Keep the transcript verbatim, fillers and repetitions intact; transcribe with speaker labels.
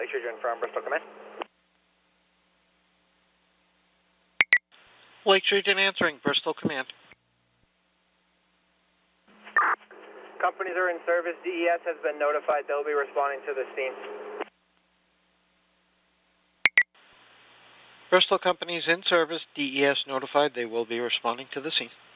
Speaker 1: Lake Trudgen from Bristol Command.
Speaker 2: Lake Trudgen answering, Bristol Command.
Speaker 1: Companies are in service. D E S has been notified. They'll be responding to the scene.
Speaker 2: Bristol companies in service. D E S notified. They will be responding to the scene.